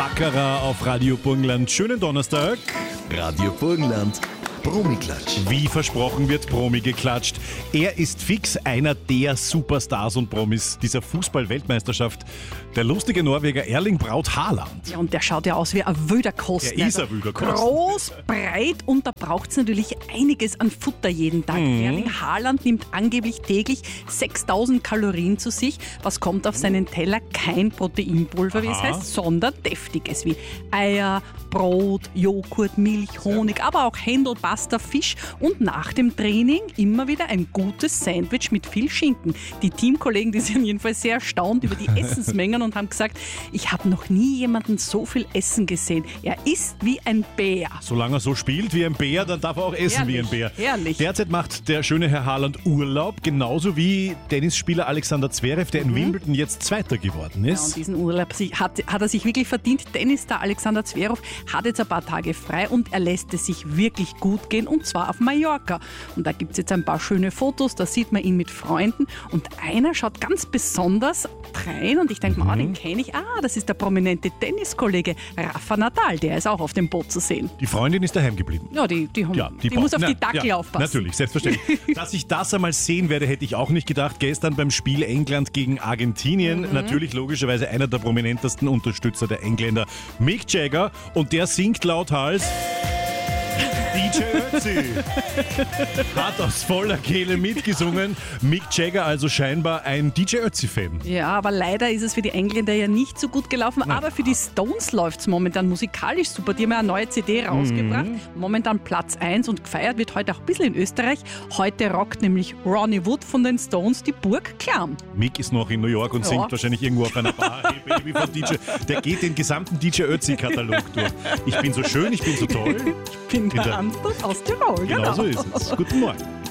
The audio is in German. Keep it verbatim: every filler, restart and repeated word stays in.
Baccarat auf Radio Burgenland. Schönen Donnerstag. Radio Burgenland, Promi-Klatsch. Wie versprochen wird Promi geklatscht. Er ist fix einer der Superstars und Promis dieser Fußball-Weltmeisterschaft. Der lustige Norweger Erling Braut Haaland. Ja, und der schaut ja aus wie ein wilder Kosten. Er ist ein wilder Kosten. Groß, breit und da braucht es natürlich einiges an Futter jeden Tag. Mhm. Erling Haaland nimmt angeblich täglich sechstausend Kalorien zu sich. Was kommt auf seinen Teller? Kein Proteinpulver, wie es Aha. heißt, sondern Deftiges wie Eier, Brot, Joghurt, Milch, Honig, aber auch Händel, Pasta, Fisch und nach dem Training immer wieder ein gutes Sandwich mit viel Schinken. Die Teamkollegen, die sind jedenfalls sehr erstaunt über die Essensmengen und haben gesagt, ich habe noch nie jemanden so viel essen gesehen. Er isst wie ein Bär. Solange er so spielt wie ein Bär, dann darf er auch essen Herrlich, wie ein Bär. herrlich. Derzeit macht der schöne Herr Haaland Urlaub, genauso wie Tennisspieler Alexander Zverev, der in Wimbledon jetzt Zweiter geworden Ja, ist. und diesen Urlaub sich- hat, hat er sich wirklich verdient. Tennisstar Alexander Zverev hat jetzt ein paar Tage frei und er lässt es sich wirklich gut gehen und zwar auf Mallorca. Und da gibt es jetzt ein paar schöne Fotos, da sieht man ihn mit Freunden und einer schaut ganz besonders rein und ich denke Mhm. mal, ah, den kenne ich. Ah, das ist der prominente Tenniskollege Rafa Nadal, der ist auch auf dem Boot zu sehen. Die Freundin ist daheim geblieben. Ja, die, die, Ja, die, braucht- muss auf Na, die Dackel ja, aufpassen. Natürlich, selbstverständlich. Dass ich das einmal sehen werde, hätte ich auch nicht gedacht. Gestern beim Spiel England gegen Argentinien. Mhm. Natürlich logischerweise einer der prominentesten Unterstützer der Engländer, Mick Jagger. Und der singt lauthals... D J Ötzi hat aus voller Kehle mitgesungen. Mick Jagger also scheinbar ein D J Ötzi-Fan. Ja, aber leider ist es für die Engländer ja nicht so gut gelaufen. Aber für die Stones läuft es momentan musikalisch super. Die haben ja eine neue C D rausgebracht. Momentan Platz eins und gefeiert wird heute auch ein bisschen in Österreich. Heute rockt nämlich Ronnie Wood von den Stones die Burg Klamm. Mick ist noch in New York und Ja. singt wahrscheinlich irgendwo auf einer Bar. Hey Baby von D J. Der geht den gesamten D J Ötzi-Katalog durch. Ich bin so schön, ich bin so toll. Ich bin In der- der Anders aus Tirol. Genau so ist es. Guten Morgen.